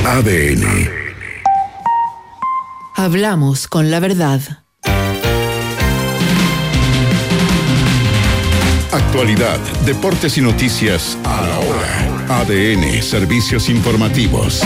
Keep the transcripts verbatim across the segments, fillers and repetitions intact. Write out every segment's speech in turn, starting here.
A D N. Hablamos con la verdad. Actualidad, deportes y noticias a la hora. A D N, servicios informativos.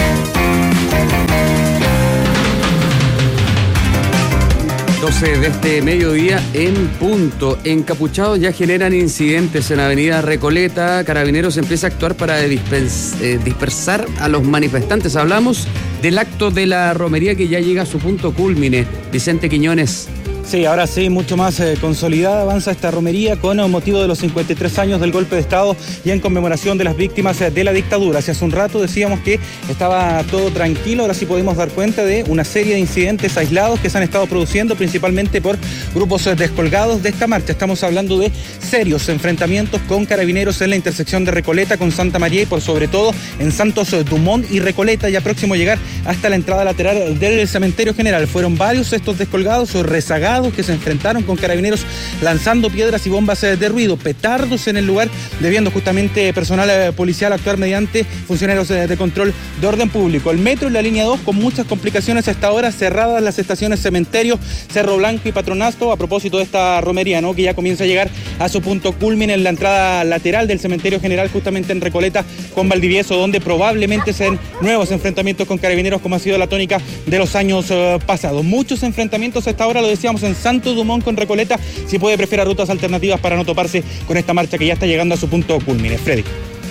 doce de este mediodía en punto. Encapuchados ya generan incidentes en Avenida Recoleta. Carabineros empieza a actuar para dispens, eh, dispersar a los manifestantes. Hablamos del acto de la romería que ya llega a su punto cúlmine. Vicente Quiñones. Sí, ahora sí, mucho más eh, consolidada avanza esta romería con motivo de los cincuenta y tres años del golpe de Estado y en conmemoración de las víctimas eh, de la dictadura. Hace un rato decíamos que estaba todo tranquilo, ahora sí podemos dar cuenta de una serie de incidentes aislados que se han estado produciendo principalmente por grupos eh, descolgados de esta marcha. Estamos hablando de serios enfrentamientos con carabineros en la intersección de Recoleta con Santa María y por sobre todo en Santos Dumont y Recoleta, ya próximo a llegar hasta la entrada lateral del cementerio general. Fueron varios estos descolgados o rezagados que se enfrentaron con carabineros lanzando piedras y bombas de ruido, petardos en el lugar, debiendo justamente personal policial actuar mediante funcionarios de control de orden público. El metro y la línea dos con muchas complicaciones hasta ahora, cerradas las estaciones Cementerio, Cerro Blanco y Patronato a propósito de esta romería, ¿no?, que ya comienza a llegar a su punto culmine en la entrada lateral del cementerio general, justamente en Recoleta con Valdivieso, donde probablemente sean nuevos enfrentamientos con carabineros como ha sido la tónica de los años uh, pasados. Muchos enfrentamientos hasta ahora, lo decíamos, en Santos Dumont con Recoleta. Si puede, prefiera rutas alternativas para no toparse con esta marcha que ya está llegando a su punto culmine. Freddy.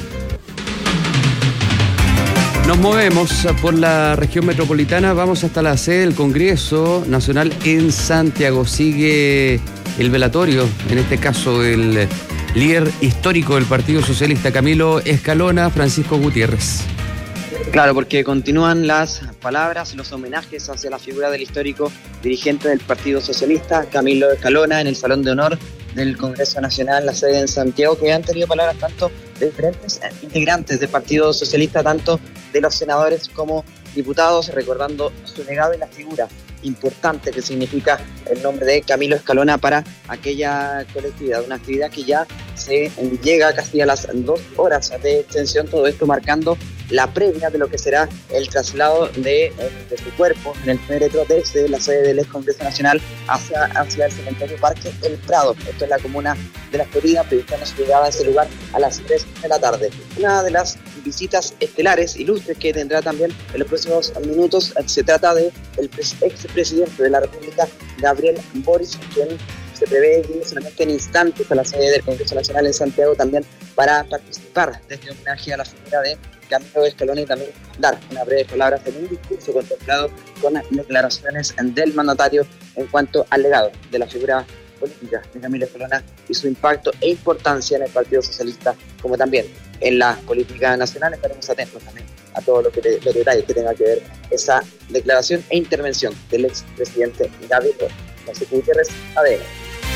Nos movemos por la región metropolitana, vamos hasta la sede del Congreso Nacional en Santiago. Sigue el velatorio, en este caso del líder histórico del Partido Socialista, Camilo Escalona, Francisco Gutiérrez. Claro, porque continúan las palabras, los homenajes hacia la figura del histórico dirigente del Partido Socialista, Camilo Escalona, en el Salón de Honor del Congreso Nacional, la sede en Santiago, que han tenido palabras tanto de diferentes integrantes del Partido Socialista, tanto de los senadores como diputados, recordando su legado y la figura importante que significa el nombre de Camilo Escalona para aquella colectividad, una actividad que ya se llega casi a las dos horas de extensión, todo esto marcando la previa de lo que será el traslado de, de su cuerpo en el féretro desde la sede del ex Congreso Nacional hacia, hacia el cementerio Parque El Prado. Esto es la comuna de La Florida, previendo su llegada a ese lugar a las tres de la tarde. Una de las visitas estelares, ilustres, que tendrá también en los próximos minutos, se trata de el expresidente de la República, Gabriel Boric, quien se prevé ir solamente en instantes a la sede del Congreso Nacional en Santiago también para participar de este homenaje a la figura de Camilo Escalona y también dar unas breves palabras en un discurso contemplado con las declaraciones del mandatario en cuanto al legado de la figura política de Camilo Escalona y su impacto e importancia en el Partido Socialista, como también en la política nacional. Estaremos atentos también a todo lo que te, los detalles que tenga que ver esa declaración e intervención del expresidente Gabriel Boric. Francisco Gutiérrez, A D N.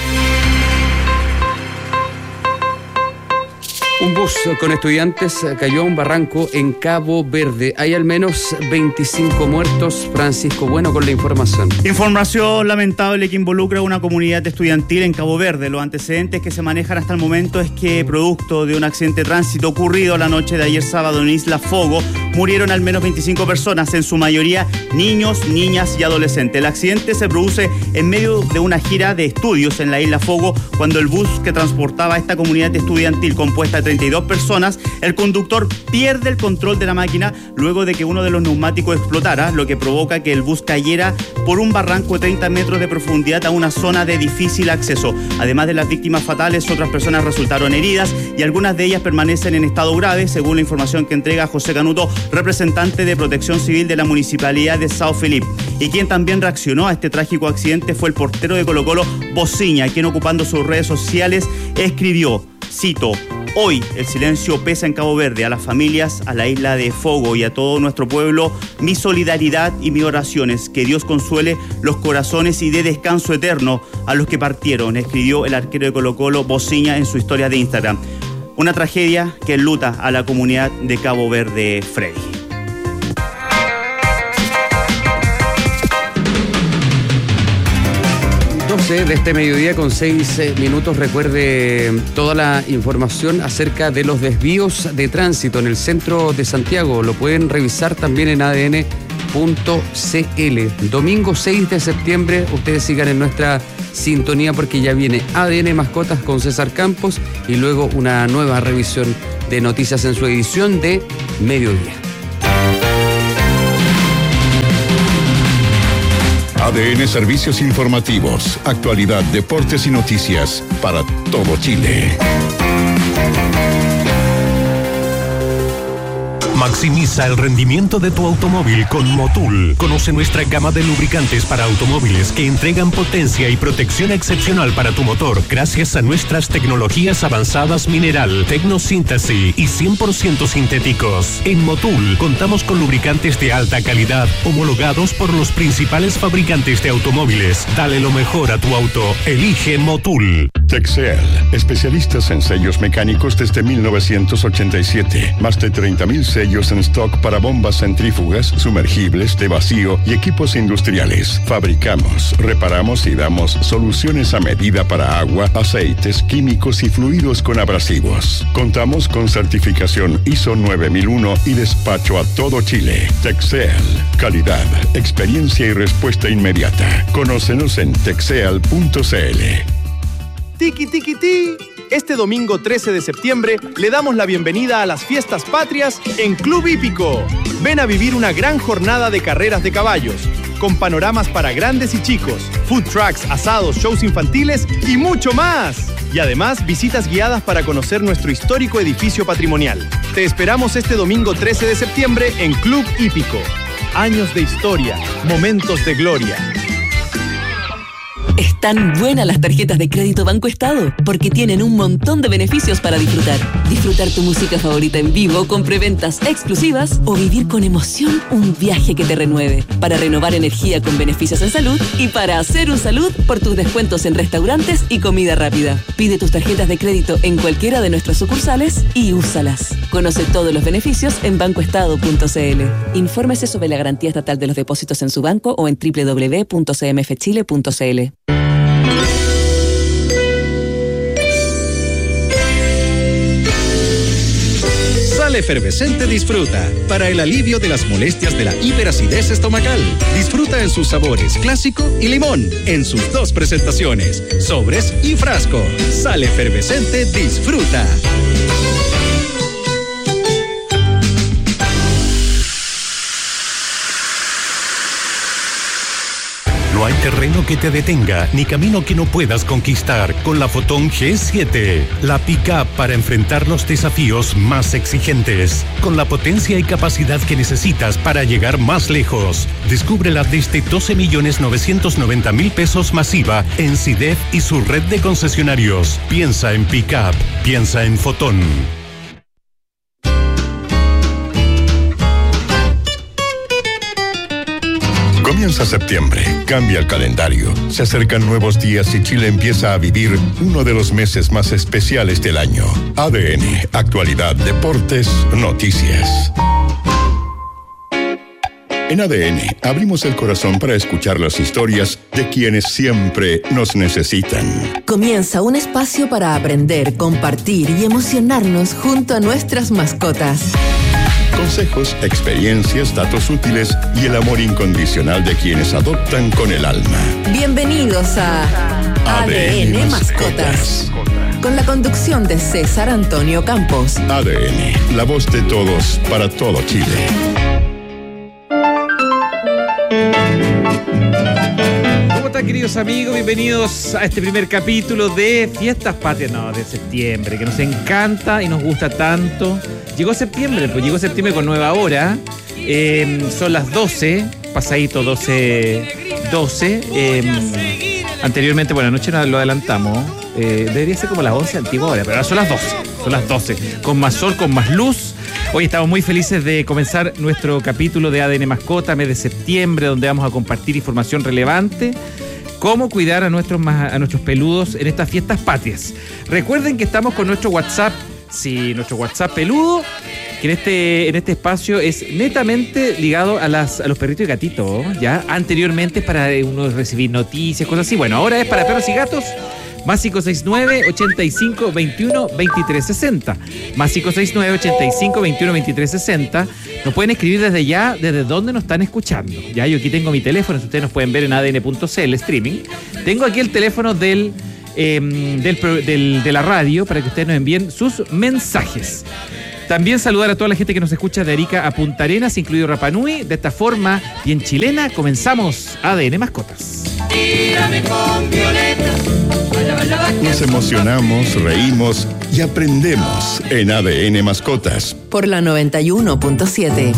Un bus con estudiantes cayó a un barranco en Cabo Verde. Hay al menos veinticinco muertos. Francisco Bueno con la información. Información lamentable que involucra a una comunidad estudiantil en Cabo Verde. Los antecedentes que se manejan hasta el momento es que, producto de un accidente de tránsito ocurrido la noche de ayer sábado en Isla Fogo, murieron al menos veinticinco personas, en su mayoría niños, niñas y adolescentes. El accidente se produce en medio de una gira de estudios en la Isla Fogo, cuando el bus que transportaba a esta comunidad estudiantil compuesta de treinta y dos personas, el conductor pierde el control de la máquina luego de que uno de los neumáticos explotara, lo que provoca que el bus cayera por un barranco de treinta metros de profundidad a una zona de difícil acceso. Además de las víctimas fatales, otras personas resultaron heridas y algunas de ellas permanecen en estado grave, según la información que entrega José Canuto, representante de Protección Civil de la Municipalidad de Sao Felipe. Y quien también reaccionó a este trágico accidente fue el portero de Colo-Colo, Bociña, quien, ocupando sus redes sociales, escribió, cito: hoy el silencio pesa en Cabo Verde. A las familias, a la isla de Fogo y a todo nuestro pueblo, mi solidaridad y mis oraciones. Que Dios consuele los corazones y dé descanso eterno a los que partieron, escribió el arquero de Colo-Colo, Bociña, en su historia de Instagram. Una tragedia que enluta a la comunidad de Cabo Verde, Freddy. doce de este mediodía con seis minutos. Recuerde toda la información acerca de los desvíos de tránsito en el centro de Santiago. Lo pueden revisar también en A D N punto C L. Domingo seis de septiembre, ustedes sigan en nuestra sintonía porque ya viene A D N Mascotas con César Campos y luego una nueva revisión de noticias en su edición de mediodía. A D N Servicios Informativos, actualidad, deportes y noticias para todo Chile. Maximiza el rendimiento de tu automóvil con Motul. Conoce nuestra gama de lubricantes para automóviles que entregan potencia y protección excepcional para tu motor gracias a nuestras tecnologías avanzadas mineral, tecnosíntesis y cien por ciento sintéticos. En Motul contamos con lubricantes de alta calidad homologados por los principales fabricantes de automóviles. Dale lo mejor a tu auto. Elige Motul. Texel, especialistas en sellos mecánicos desde mil novecientos ochenta y siete. Más de treinta mil sellos en stock para bombas centrífugas, sumergibles, de vacío y equipos industriales. Fabricamos, reparamos y damos soluciones a medida para agua, aceites, químicos y fluidos con abrasivos. Contamos con certificación I S O nueve mil uno y despacho a todo Chile. Texel, calidad, experiencia y respuesta inmediata. Conócenos en texel punto c l. Tiki Tiki Ti. Este domingo trece de septiembre le damos la bienvenida a las fiestas patrias en Club Hípico. Ven a vivir una gran jornada de carreras de caballos, con panoramas para grandes y chicos, food trucks, asados, shows infantiles y mucho más. Y además visitas guiadas para conocer nuestro histórico edificio patrimonial. Te esperamos este domingo trece de septiembre en Club Hípico. Años de historia, momentos de gloria. Están buenas las tarjetas de crédito Banco Estado, porque tienen un montón de beneficios para disfrutar. Disfrutar tu música favorita en vivo con preventas exclusivas o vivir con emoción un viaje que te renueve. Para renovar energía con beneficios en salud y para hacer un salud por tus descuentos en restaurantes y comida rápida. Pide tus tarjetas de crédito en cualquiera de nuestras sucursales y úsalas. Conoce todos los beneficios en banco estado punto c l. Infórmese sobre la garantía estatal de los depósitos en su banco o en doble u doble u doble u punto c m f chile punto c l. Sal Efervescente Disfruta, para el alivio de las molestias de la hiperacidez estomacal. Disfruta en sus sabores clásico y limón, en sus dos presentaciones, sobres y frasco. Sal Efervescente Disfruta. No hay terreno que te detenga, ni camino que no puedas conquistar con la Fotón G siete. La pick-up para enfrentar los desafíos más exigentes, con la potencia y capacidad que necesitas para llegar más lejos. Descúbrela desde doce millones novecientos noventa mil pesos masiva en C I D E F y su red de concesionarios. Piensa en pick-up, piensa en Fotón. Comienza septiembre, cambia el calendario, se acercan nuevos días y Chile empieza a vivir uno de los meses más especiales del año. A D N, actualidad, deportes, noticias. En A D N abrimos el corazón para escuchar las historias de quienes siempre nos necesitan. Comienza un espacio para aprender, compartir y emocionarnos junto a nuestras mascotas. Consejos, experiencias, datos útiles y el amor incondicional de quienes adoptan con el alma. Bienvenidos a A D N Mascotas, con la conducción de César Antonio Campos. A D N, la voz de todos para todo Chile. ¿Cómo están, queridos amigos? Bienvenidos a este primer capítulo de Fiestas Patrias, no, de septiembre, que nos encanta y nos gusta tanto. Llegó septiembre, pues llegó septiembre con nueva hora. Eh, son las doce, pasadito doce, doce. Eh, anteriormente, bueno, anoche lo adelantamos. Eh, debería ser como las once antigua hora, pero ahora son las doce. Son las doce. Con más sol, con más luz. Hoy estamos muy felices de comenzar nuestro capítulo de A D N Mascota, mes de septiembre, donde vamos a compartir información relevante. Cómo cuidar a nuestros, a nuestros peludos en estas fiestas patrias. Recuerden que estamos con nuestro WhatsApp. Sí, nuestro WhatsApp peludo, que en este, en este espacio es netamente ligado a, las, a los perritos y gatitos, ¿ya? Anteriormente para uno recibir noticias, cosas así. Bueno, ahora es para perros y gatos. Más cinco seis nueve, ochenta y cinco, veintiuno, veintitrés sesenta. Más cinco seis nueve, ochenta y cinco, veintiuno, veintitrés sesenta. Nos pueden escribir desde ya, desde donde nos están escuchando. Ya, yo aquí tengo mi teléfono, ustedes nos pueden ver en A D N punto C L, streaming. Tengo aquí el teléfono del, eh, del, del, de la radio para que ustedes nos envíen sus mensajes. También saludar a toda la gente que nos escucha de Arica a Punta Arenas, incluido Rapa Nui. De esta forma, bien chilena, comenzamos A D N Mascotas. Tírame con Violeta. Nos emocionamos, reímos y aprendemos en A D N Mascotas. Por la noventa y uno punto siete.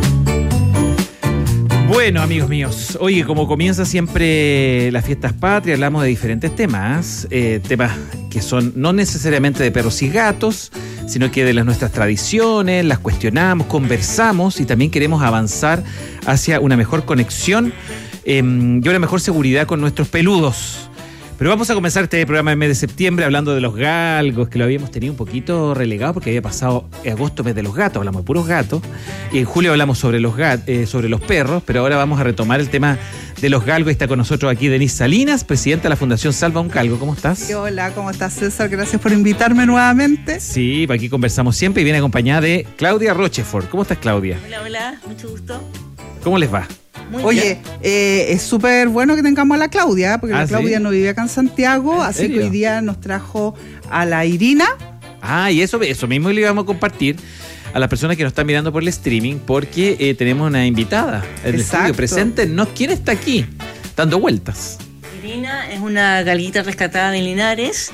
Bueno, amigos míos, oye, como comienza siempre las fiestas patrias, hablamos de diferentes temas, eh, temas que son no necesariamente de perros y gatos, sino que de las nuestras tradiciones, las cuestionamos, conversamos y también queremos avanzar hacia una mejor conexión eh, y una mejor seguridad con nuestros peludos. Pero vamos a comenzar este programa en mes de septiembre hablando de los galgos, que lo habíamos tenido un poquito relegado porque había pasado agosto, mes de los gatos, hablamos de puros gatos. Y en julio hablamos sobre los gat, eh, sobre los perros, pero ahora vamos a retomar el tema de los galgos. Está con nosotros aquí Denise Salinas, presidenta de la Fundación Salva un Galgo. ¿Cómo estás? Hola, ¿cómo estás, César? Gracias por invitarme nuevamente. Sí, aquí conversamos siempre y viene acompañada de Claudia Rochefort. ¿Cómo estás, Claudia? Hola, hola, mucho gusto. ¿Cómo les va? Muy Oye, eh, es súper bueno que tengamos a la Claudia, porque ah, la Claudia ¿sí? no vive acá en Santiago, así serio? que hoy día nos trajo a la Irina. Ah, y eso, eso mismo le íbamos a compartir a las personas que nos están mirando por el streaming, porque eh, tenemos una invitada en el estudio presente. ¿No? ¿Quién está aquí dando vueltas? Irina es una galguita rescatada de Linares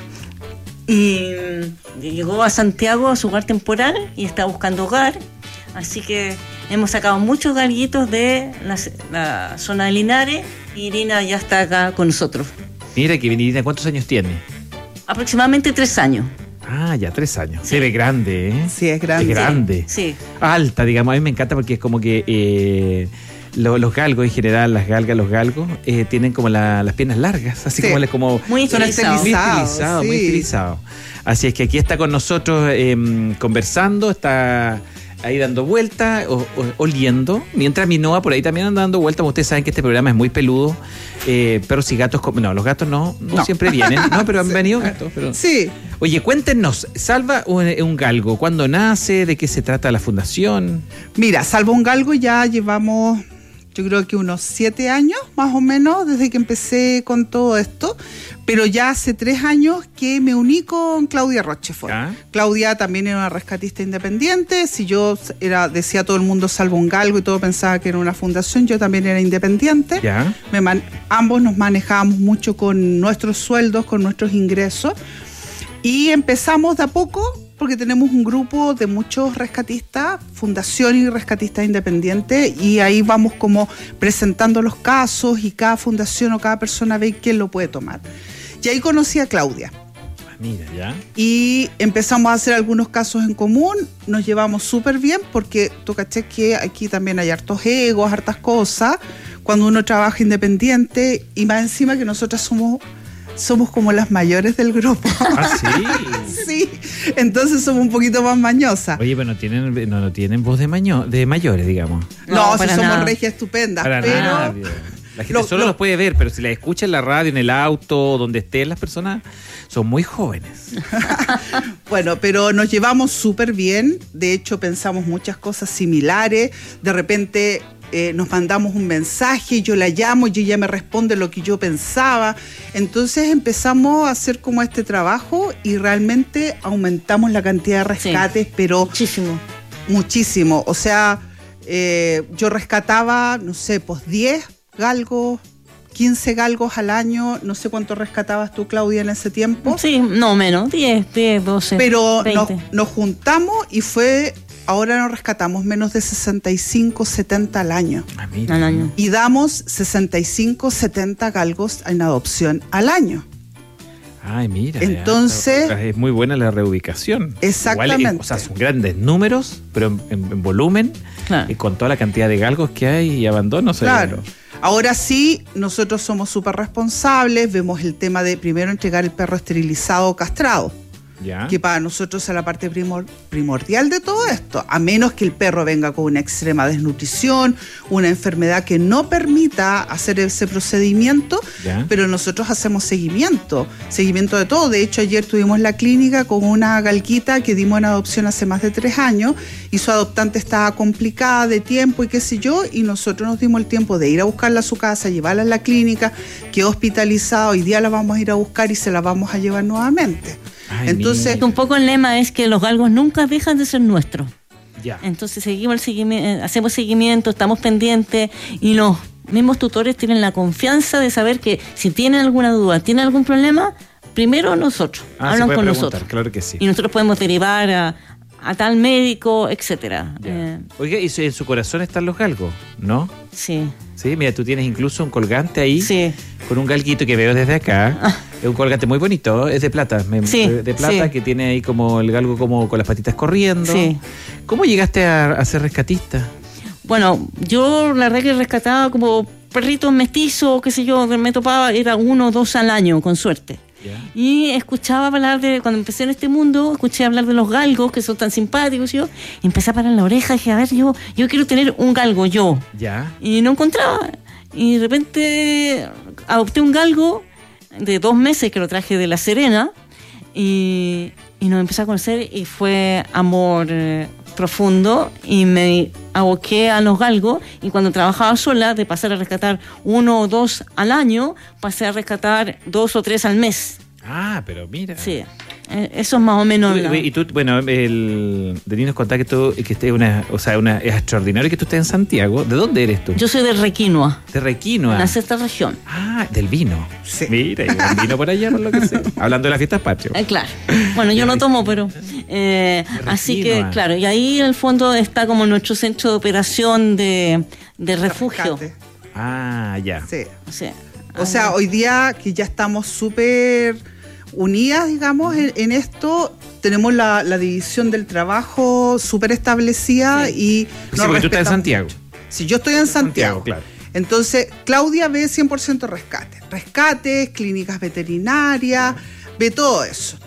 y llegó a Santiago a su hogar temporal y está buscando hogar, así que hemos sacado muchos galguitos de la, la zona de Linares y Irina ya está acá con nosotros. Mira que Irina, ¿cuántos años tiene? Aproximadamente tres años. Ah, ya tres años. Sí. Se ve grande, ¿eh? Sí, es grande. Es grande. Sí. Alta, digamos. A mí me encanta porque es como que eh, lo, los galgos en general, las galgas, los galgos, eh, tienen como la, las piernas largas, así sí. como, como muy estilizados. Muy estilizados, sí. muy estilizados. Así es que aquí está con nosotros eh, conversando, está ahí dando vueltas, o, o, oliendo, mientras Minoa por ahí también anda dando vueltas. Ustedes saben que este programa es muy peludo, eh, perros y gatos, no, los gatos no, no, no. siempre vienen, no, pero han sí. venido gatos. Pero... Sí. Oye, cuéntenos, Salva un, un Galgo, ¿cuándo nace? ¿De qué se trata la fundación? Mira, Salva un Galgo ya llevamos, yo creo que unos siete años, más o menos, desde que empecé con todo esto. Pero ya hace tres años que me uní con Claudia Rochefort. ¿Ah? Claudia también era una rescatista independiente. Si yo era, decía todo el mundo Salva un Galgo y todo pensaba que era una fundación, yo también era independiente. ¿Ya? Me man, ambos nos manejábamos mucho con nuestros sueldos, con nuestros ingresos. Y empezamos de a poco, porque tenemos un grupo de muchos rescatistas, fundación y rescatistas independientes, y ahí vamos como presentando los casos y cada fundación o cada persona ve quién lo puede tomar. Y ahí conocí a Claudia. Mira, ya. Y empezamos a hacer algunos casos en común, nos llevamos súper bien, porque tú caché que aquí también hay hartos egos, hartas cosas, cuando uno trabaja independiente, y más encima que nosotras somos... somos como las mayores del grupo. ¿Ah, sí? Sí, entonces somos un poquito más mañosas. Oye, pero no tienen, no, no tienen voz de, maño, de mayores, digamos. No, no si somos nada. Regias estupendas, para pero... Nadie. La gente lo, solo lo, los puede ver, pero si la escucha en la radio, en el auto, donde estén las personas, son muy jóvenes. Bueno, pero nos llevamos súper bien. De hecho, pensamos muchas cosas similares. De repente... Eh, nos mandamos un mensaje, yo la llamo y ella me responde lo que yo pensaba. Entonces empezamos a hacer como este trabajo y realmente aumentamos la cantidad de rescates, sí, pero muchísimo. Muchísimo. O sea, eh, yo rescataba, no sé, pues diez galgos, quince galgos al año. No sé cuánto rescatabas tú, Claudia, en ese tiempo. Sí, no menos, diez, diez, doce. Pero nos, nos juntamos y fue... Ahora nos rescatamos menos de sesenta y cinco, setenta al año. Ah, mira. Al año. Y damos sesenta y cinco, setenta galgos en adopción al año. Ay, mira. Entonces... Ya, es muy buena la reubicación. Exactamente. Igual, o sea, son grandes números, pero en, en, en volumen, claro, y con toda la cantidad de galgos que hay y abandonos. Claro. Ahora sí, nosotros somos súper responsables. Vemos el tema de primero entregar el perro esterilizado o castrado. Ya. que para nosotros es la parte primor- primordial de todo esto, a menos que el perro venga con una extrema desnutrición, una enfermedad que no permita hacer ese procedimiento, Ya. pero nosotros hacemos seguimiento, seguimiento de todo. De hecho, ayer tuvimos la clínica con una galguita que dimos en adopción hace más de tres años y su adoptante estaba complicada de tiempo y qué sé yo, y nosotros nos dimos el tiempo de ir a buscarla a su casa, llevarla a la clínica, quedó hospitalizada, hoy día la vamos a ir a buscar y se la vamos a llevar nuevamente. Ay, Entonces, Un poco el lema es que los galgos nunca dejan de ser nuestros. Ya. Entonces seguimos el seguimiento, hacemos seguimiento, estamos pendientes y los mismos tutores tienen la confianza de saber que si tienen alguna duda, tienen algún problema, primero nosotros, Ah, se hablan puede con preguntar, nosotros. claro que sí. Y nosotros podemos derivar a, a tal médico, etcétera. Eh, Oiga, y su- en su corazón están los galgos, ¿no? sí. Sí, mira, tú tienes incluso un colgante ahí Sí. con un galguito que veo desde acá. Es un colgante muy bonito, es de plata, me- Sí, de, de plata sí. que tiene ahí como el galgo como con las patitas corriendo. Sí. ¿Cómo llegaste a, a ser rescatista? Bueno, yo la verdad que rescataba como perritos mestizos, qué sé yo, que me topaba, era uno o dos al año, con suerte. Y escuchaba hablar de, cuando empecé en este mundo, escuché hablar de los galgos, que son tan simpáticos, yo, y empecé a parar la oreja y dije, a ver, yo, yo quiero tener un galgo, yo. Ya. Y no encontraba. Y de repente adopté un galgo de dos meses que lo traje de La Serena y, y nos empecé a conocer y fue amor eh, profundo y me aboqué a los galgos y cuando trabajaba sola, de pasar a rescatar uno o dos al año, pasé a rescatar dos o tres al mes. Ah, pero mira. Sí, eh, eso es más o menos... Tú- la- y tú, bueno, el Denis nos contaba que tú, que estés una, o sea, una, es extraordinario que tú estés en Santiago. ¿De dónde eres tú? Yo soy de Requinoa, De Requinoa. la sexta región. Ah, del vino. Sí. Mira, hay buen vino por allá, por lo que sé. Hablando de las fiestas patrias. Eh, claro. Bueno, yo no tomo, pero... eh, así que, Requinoa. claro, y ahí en el fondo está como nuestro centro de operación de, de refugio. rescate. Ah, ya. Sí. Sí. O sea, hoy día que ya estamos súper unidas, digamos, en, en esto, tenemos la, la división del trabajo súper establecida y... Sí, porque tú estás en respetamos Santiago. mucho. Sí, yo estoy en Santiago. claro. Entonces, Claudia ve cien por ciento rescate. Rescates, clínicas veterinarias, ve todo eso.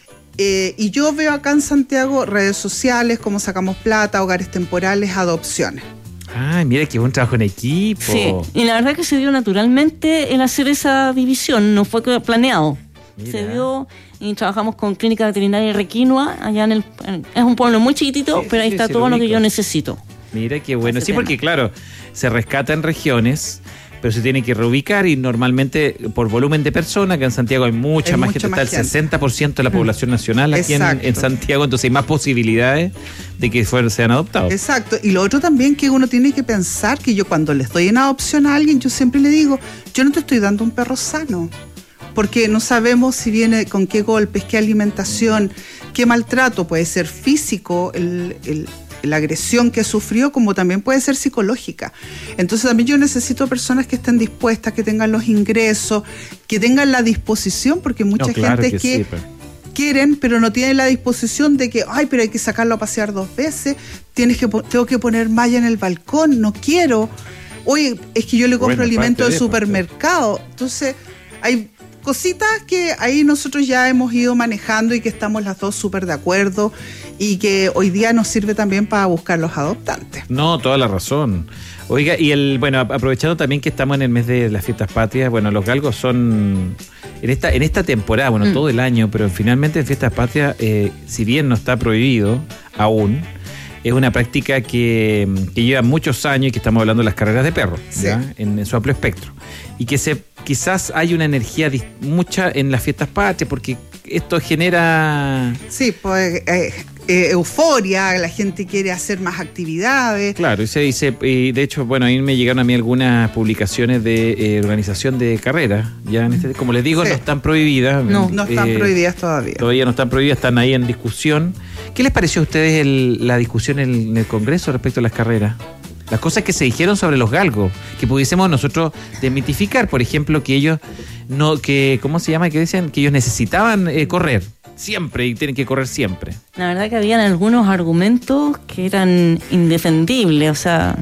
Eh, y yo veo acá en Santiago redes sociales, cómo sacamos plata, hogares temporales, adopciones. Ay, mira que es un trabajo en equipo. Sí, y la verdad que se dio naturalmente el hacer esa división, no fue que planeado. Mira. Se dio y trabajamos con Clínica Veterinaria Requinoa, allá en el... en- es un pueblo muy chiquitito, Sí, pero ahí sí, está sí, todo lo lo que ubico. yo necesito. Mira qué bueno. Ese Sí, tema. porque claro, se rescata en regiones, pero se tiene que reubicar y normalmente por volumen de personas, que en Santiago hay mucha Hay más mucha gente, más está el gente. sesenta por ciento de la población nacional aquí en, Exacto. en Santiago, entonces hay más posibilidades de que fueran, sean adoptados. Exacto. Y lo otro también que uno tiene que pensar, que yo cuando le doy en adopción a alguien, yo siempre le digo, yo no te estoy dando un perro sano, porque no sabemos si viene con qué golpes, qué alimentación, qué maltrato, puede ser físico, el, el- la agresión que sufrió, como también puede ser psicológica. Entonces también yo necesito personas que estén dispuestas, que tengan los ingresos, que tengan la disposición, porque mucha No, claro gente que es que sí, pues. quieren, pero no tienen la disposición de que, ay, pero hay que sacarlo a pasear dos veces, tienes que po- tengo que poner malla en el balcón, no quiero. Oye, es que yo le compro Bueno, alimento parte del de, supermercado. Entonces, hay cositas que ahí nosotros ya hemos ido manejando y que estamos las dos súper de acuerdo y que hoy día nos sirve también para buscar los adoptantes. No, toda la razón. Oiga, y el, bueno, aprovechando también que estamos en el mes de las fiestas patrias, bueno, los galgos son en esta, en esta temporada, bueno, Mm. todo el año, pero finalmente en fiestas patrias, eh, si bien no está prohibido aún, es una práctica que, que lleva muchos años y que estamos hablando de las carreras de perros, Sí. ¿ya? En, en su amplio espectro. Y que se quizás hay una energía dis- mucha en las fiestas patrias, porque esto genera... Sí, pues eh, eh, euforia, la gente quiere hacer más actividades. Claro, y, se, y, se- y de hecho, bueno, ahí me llegaron a mí algunas publicaciones de eh, organización de carreras. Ya en este, como les digo, Sí. no están prohibidas. No, no están Eh, prohibidas todavía. Todavía no están prohibidas, están ahí en discusión. ¿Qué les pareció a ustedes el- la discusión en el, en el Congreso respecto a las carreras? Las cosas que se dijeron sobre los galgos, que pudiésemos nosotros desmitificar, por ejemplo, que ellos no, que, ¿cómo se llama? Que decían que ellos necesitaban eh, correr siempre y tienen que correr siempre. La verdad que habían algunos argumentos que eran indefendibles, o sea...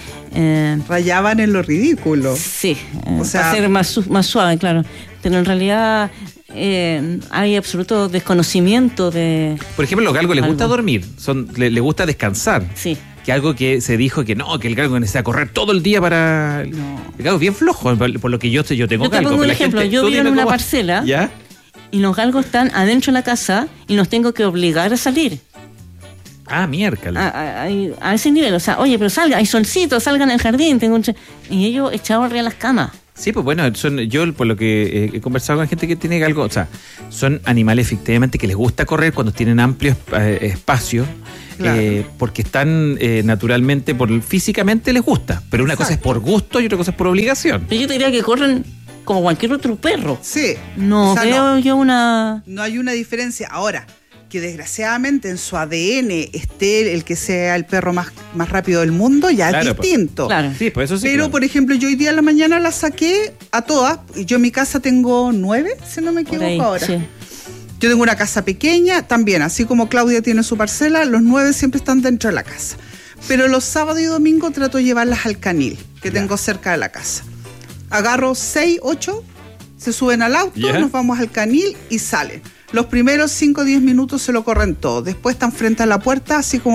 Eh, Rayaban en lo ridículo. sí, eh, O sea- para ser más, su- más suave, claro. Pero en realidad eh, hay absoluto desconocimiento de... Por ejemplo, los galgos les algo. gusta dormir, son, le, le gusta descansar. Sí. Que algo que se dijo que no, que el galgo necesita correr todo el día para... No. El galgo es bien flojo, por lo que yo, yo tengo Yo te galgo. pongo un la ejemplo, gente- yo tú vivo en dime una cómo- parcela ¿Ya? y los galgos están adentro de la casa y los tengo que obligar a salir. Ah, miércoles. A, a- a- a ese nivel, o sea, oye, pero salga, hay solcito, salgan al jardín, tengo un... ch- y ellos echados arriba de las camas. Sí, pues bueno, son, yo por lo que eh, he conversado con gente que tiene galgo, o sea, son animales efectivamente que les gusta correr cuando tienen amplios eh, espacios, Claro. eh, porque están eh, naturalmente, por físicamente les gusta, pero una cosa es por gusto y otra cosa es por obligación. Pero yo te diría que corren como cualquier otro perro. Sí. No O sea, veo no. yo una... No hay una diferencia. Ahora, que desgraciadamente en su A D N esté el que sea el perro más, más rápido del mundo, ya Claro, es pues. distinto. Claro. Sí, pues eso sí. Pero, claro. por ejemplo, yo hoy día en la mañana la saqué a todas. Y yo en mi casa tengo nueve, si no me Por equivoco ahí, ahora. sí. Yo tengo una casa pequeña, también, así como Claudia tiene su parcela, los nueve siempre están dentro de la casa. Pero los sábados y domingos trato de llevarlas al canil, que Ya. tengo cerca de la casa. Agarro seis, ocho, se suben al auto, Ya. nos vamos al canil y salen. Los primeros cinco o diez minutos se lo corren todo. Después están frente a la puerta, así como